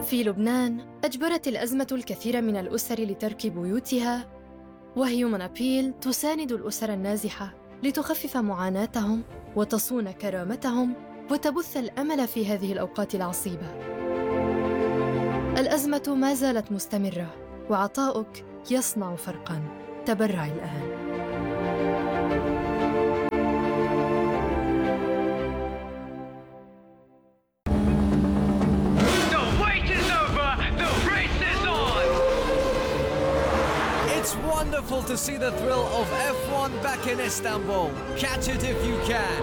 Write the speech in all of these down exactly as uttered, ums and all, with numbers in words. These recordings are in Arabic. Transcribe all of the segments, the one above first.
في لبنان أجبرت الأزمة الكثير من الأسر لترك بيوتها، وهيومن أبيل تساند الأسر النازحة لتخفف معاناتهم وتصون كرامتهم وتبث الأمل في هذه الأوقات العصيبة. الأزمة ما زالت مستمرة، وعطاؤك يصنع فرقاً. تبرع الآن. It's wonderful to see the thrill of F one back in Istanbul. Catch it if you can.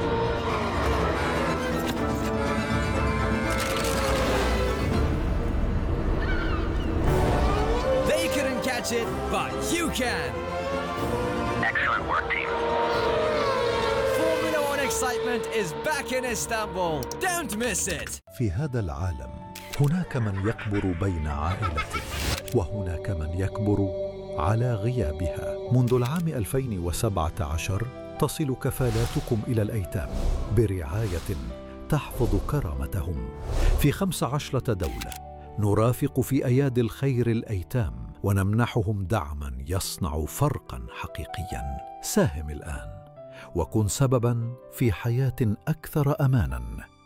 They couldn't catch it, but you can. Excellent work, team. Formula One excitement is back in Istanbul. Don't miss it. في هذا العالم هناك من يكبر بين عائلته، وهناك من يكبر على غيابها. منذ العام ألفين وسبعة عشر تصل كفالاتكم إلى الأيتام برعاية تحفظ كرامتهم في خمس عشرة دولة. نرافق في أيادي الخير الأيتام ونمنحهم دعما يصنع فرقا حقيقيا. ساهم الآن وكن سببا في حياة أكثر أمانا.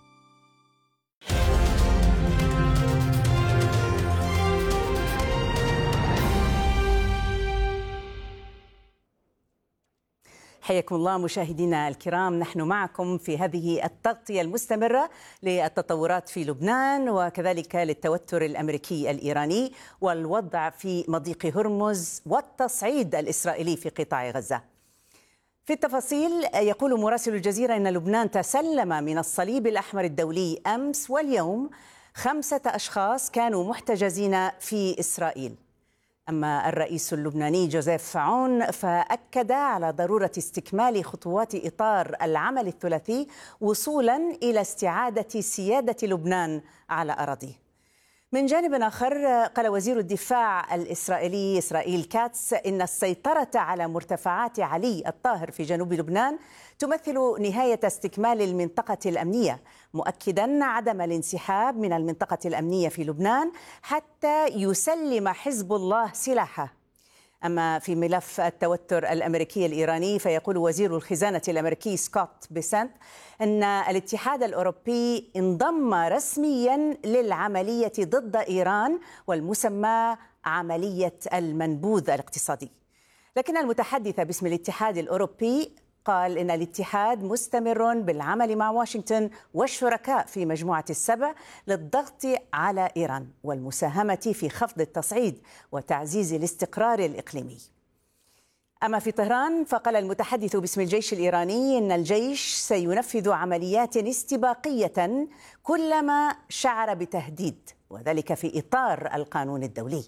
حياكم الله مشاهدينا الكرام، نحن معكم في هذه التغطية المستمرة للتطورات في لبنان وكذلك للتوتر الأمريكي الإيراني والوضع في مضيق هرمز والتصعيد الإسرائيلي في قطاع غزة. في التفاصيل يقول مراسل الجزيرة أن لبنان تسلم من الصليب الأحمر الدولي أمس واليوم خمسة أشخاص كانوا محتجزين في إسرائيل. أما الرئيس اللبناني جوزيف عون فأكد على ضرورة استكمال خطوات إطار العمل الثلاثي وصولاً إلى استعادة سيادة لبنان على أراضيه. من جانب آخر قال وزير الدفاع الإسرائيلي إسرائيل كاتس إن السيطرة على مرتفعات علي الطاهر في جنوب لبنان تمثل نهاية استكمال المنطقة الأمنية، مؤكداً عدم الانسحاب من المنطقة الأمنية في لبنان حتى يسلم حزب الله سلاحه. أما في ملف التوتر الأمريكي الإيراني فيقول وزير الخزانة الأمريكي سكوت بيسنت أن الاتحاد الأوروبي انضم رسمياً للعملية ضد إيران والمسمى عملية المنبوذ الاقتصادي. لكن المتحدث باسم الاتحاد الأوروبي قال إن الاتحاد مستمر بالعمل مع واشنطن والشركاء في مجموعة السبع للضغط على إيران والمساهمة في خفض التصعيد وتعزيز الاستقرار الإقليمي. أما في طهران فقال المتحدث باسم الجيش الإيراني إن الجيش سينفذ عمليات استباقية كلما شعر بتهديد، وذلك في إطار القانون الدولي.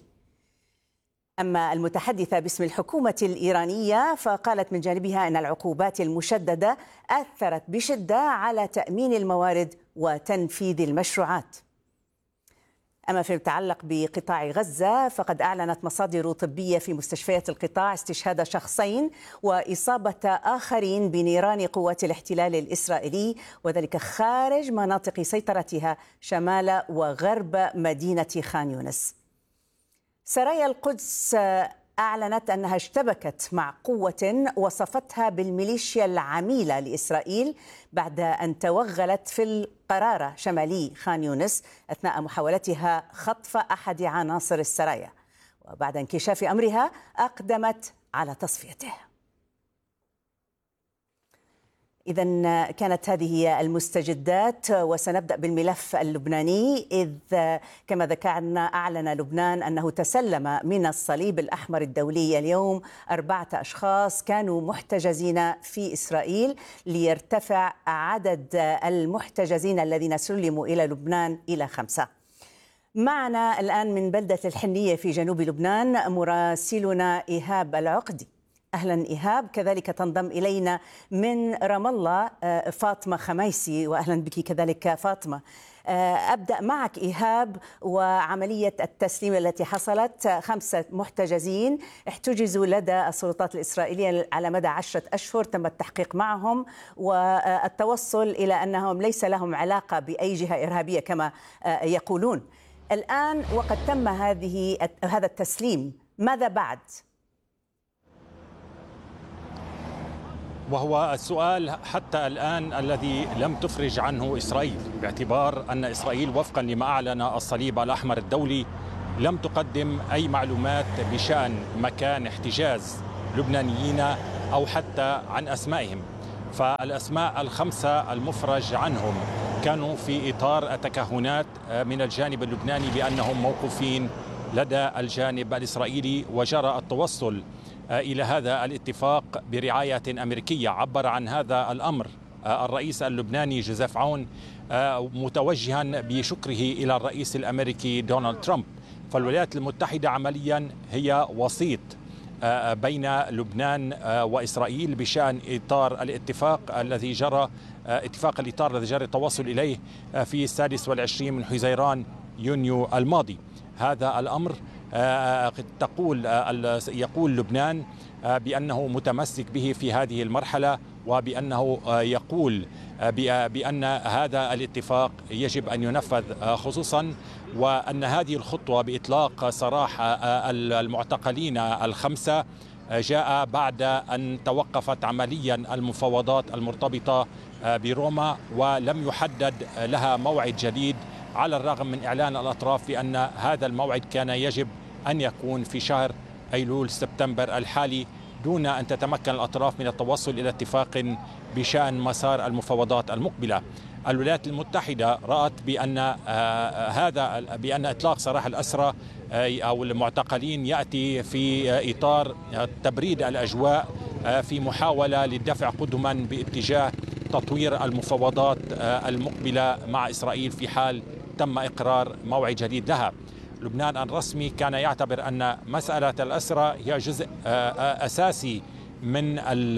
أما المتحدثة باسم الحكومة الإيرانية فقالت من جانبها أن العقوبات المشددة أثرت بشدة على تأمين الموارد وتنفيذ المشروعات. أما فيما يتعلق بقطاع غزة فقد أعلنت مصادر طبية في مستشفيات القطاع استشهاد شخصين وإصابة آخرين بنيران قوات الاحتلال الإسرائيلي، وذلك خارج مناطق سيطرتها شمال وغرب مدينة خان يونس. سرايا القدس أعلنت أنها اشتبكت مع قوة وصفتها بالميليشيا العميلة لإسرائيل بعد أن توغلت في القرارة شمالي خان يونس أثناء محاولتها خطف أحد عناصر السرايا، وبعد انكشاف أمرها أقدمت على تصفيته. إذن كانت هذه المستجدات، وسنبدأ بالملف اللبناني، إذ كما ذكرنا أعلن لبنان أنه تسلم من الصليب الأحمر الدولي اليوم أربعة أشخاص كانوا محتجزين في إسرائيل ليرتفع عدد المحتجزين الذين سلموا إلى لبنان إلى خمسة. معنا الآن من بلدة الحنية في جنوب لبنان مراسلنا إيهاب العقدي. أهلا إيهاب. كذلك تنضم إلينا من رام الله فاطمة خميسي، وأهلا بك كذلك فاطمة. أبدأ معك إيهاب، وعملية التسليم التي حصلت، خمسة محتجزين احتجزوا لدى السلطات الإسرائيلية على مدى عشرة أشهر، تم التحقيق معهم والتوصل إلى أنهم ليس لهم علاقة بأي جهة إرهابية كما يقولون. الآن وقد تم هذه هذا التسليم، ماذا بعد؟ وهو السؤال حتى الآن الذي لم تفرج عنه إسرائيل، باعتبار أن إسرائيل وفقا لما أعلن الصليب الأحمر الدولي لم تقدم أي معلومات بشأن مكان احتجاز لبنانيين أو حتى عن أسمائهم. فالأسماء الخمسة المفرج عنهم كانوا في إطار التكهنات من الجانب اللبناني بأنهم موقوفين لدى الجانب الإسرائيلي، وجرى التوصل إلى هذا الاتفاق برعاية أمريكية. عبر عن هذا الأمر الرئيس اللبناني جوزيف عون متوجها بشكره إلى الرئيس الأمريكي دونالد ترامب. فالولايات المتحدة عمليا هي وسيط بين لبنان وإسرائيل بشأن إطار الاتفاق الذي جرى اتفاق الإطار الذي جرى التوصل إليه في السادس والعشرين من حزيران يونيو الماضي. هذا الأمر تقول يقول لبنان بأنه متمسك به في هذه المرحلة، وبأنه يقول بأن هذا الاتفاق يجب أن ينفذ، خصوصا وأن هذه الخطوة بإطلاق سراح المعتقلين الخمسة جاء بعد أن توقفت عمليا المفاوضات المرتبطة بروما ولم يحدد لها موعد جديد، على الرغم من إعلان الأطراف بأن هذا الموعد كان يجب أن يكون في شهر أيلول سبتمبر الحالي، دون أن تتمكن الأطراف من التوصل إلى اتفاق بشأن مسار المفاوضات المقبلة. الولايات المتحدة رأت بأن هذا بأن إطلاق سراح الأسرى أو المعتقلين يأتي في إطار تبريد الأجواء في محاولة للدفع قدما باتجاه تطوير المفاوضات المقبلة مع إسرائيل في حال تم إقرار موعد جديد لها. لبنان الرسمي كان يعتبر أن مسألة الأسرى هي جزء أساسي من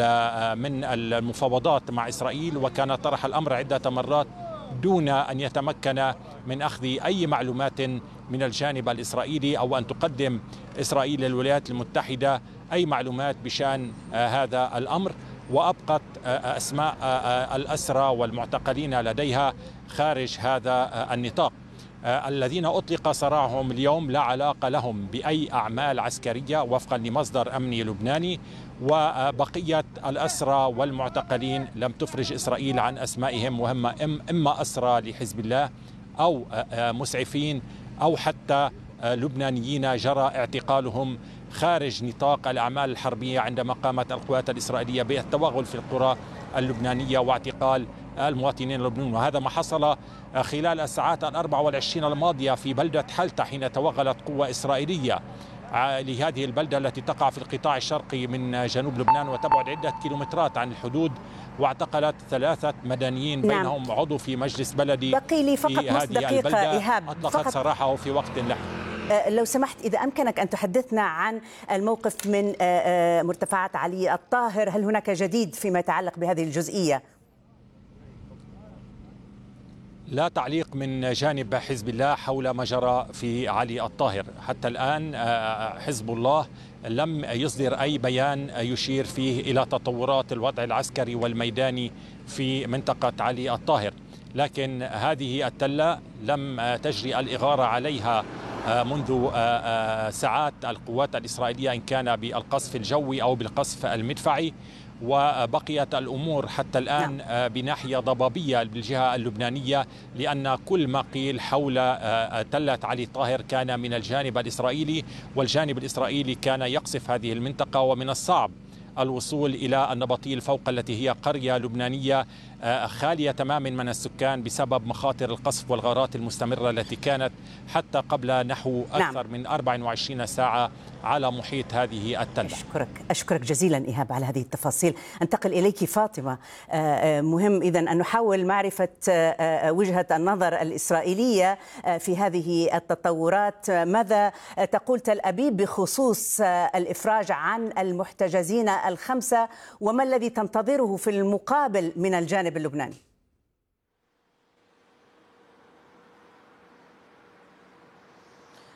من المفاوضات مع إسرائيل، وكان طرح الأمر عدة مرات دون أن يتمكن من أخذ أي معلومات من الجانب الإسرائيلي أو أن تقدم إسرائيل للولايات المتحدة أي معلومات بشأن هذا الأمر، وأبقت أسماء الأسرى والمعتقلين لديها خارج هذا النطاق. الذين أطلق سراحهم اليوم لا علاقة لهم بأي أعمال عسكرية وفقا لمصدر أمني لبناني، وبقية الأسرى والمعتقلين لم تفرج إسرائيل عن أسمائهم، وهم إما أسرى لحزب الله أو مسعفين أو حتى لبنانيين جرى اعتقالهم خارج نطاق الأعمال الحربية عندما قامت القوات الإسرائيلية بالتوغل في القرى اللبنانية واعتقال المواطنين اللبنانيين. وهذا ما حصل خلال الساعات الأربع والعشرين الماضية في بلدة حلتة حين توغلت قوة إسرائيلية لهذه البلدة التي تقع في القطاع الشرقي من جنوب لبنان وتبعد عدة كيلومترات عن الحدود، واعتقلت ثلاثة مدنيين بينهم نعم. عضو في مجلس بلدي بقي لي فقط نص دقيقة إيهاب، أطلقت سراحه في وقت لاحق. لو سمحت إذا أمكنك أن تحدثنا عن الموقف من مرتفعات علي الطاهر، هل هناك جديد فيما يتعلق بهذه الجزئية؟ لا تعليق من جانب حزب الله حول ما جرى في علي الطاهر. حتى الآن حزب الله لم يصدر أي بيان يشير فيه إلى تطورات الوضع العسكري والميداني في منطقة علي الطاهر، لكن هذه التلة لم تجري الإغارة عليها منذ ساعات القوات الإسرائيلية، إن كان بالقصف الجوي أو بالقصف المدفعي، وبقيت الأمور حتى الآن بناحية ضبابية بالجهة اللبنانية، لأن كل ما قيل حول تلة علي الطاهر كان من الجانب الإسرائيلي، والجانب الإسرائيلي كان يقصف هذه المنطقة، ومن الصعب الوصول إلى النبطيل فوق التي هي قرية لبنانية خالية تماما من السكان بسبب مخاطر القصف والغارات المستمرة التي كانت حتى قبل نحو أكثر نعم. من أربع وعشرين ساعة على محيط هذه التلة. أشكرك أشكرك جزيلا إيهاب على هذه التفاصيل. أنتقل إليك فاطمة. مهم إذن أن نحاول معرفة وجهة النظر الإسرائيلية في هذه التطورات. ماذا تقول تل أبيب بخصوص الإفراج عن المحتجزين الخمسة، وما الذي تنتظره في المقابل من الجانب اللبناني؟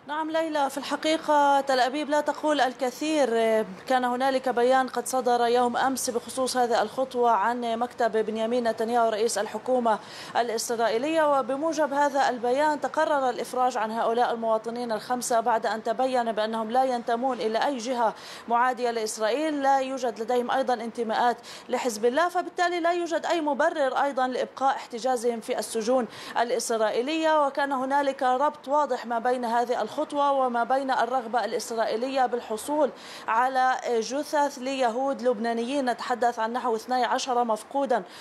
نعم ليلى، في الحقيقة تل أبيب لا تقول الكثير. كان هنالك بيان قد صدر يوم أمس بخصوص هذه الخطوة عن مكتب بنيامين نتنياهو رئيس الحكومة الإسرائيلية، وبموجب هذا البيان تقرر الإفراج عن هؤلاء المواطنين الخمسة بعد أن تبين بأنهم لا ينتمون إلى أي جهة معادية لإسرائيل، لا يوجد لديهم أيضا انتماءات لحزب الله، فبالتالي لا يوجد أي مبرر أيضا لإبقاء احتجازهم في السجون الإسرائيلية. وكان هنالك ربط واضح ما بين هذه الخطوة الخطوة وما بين الرغبة الإسرائيلية بالحصول على جثث ليهود لبنانيين، نتحدث عن نحو اثني عشر مفقودا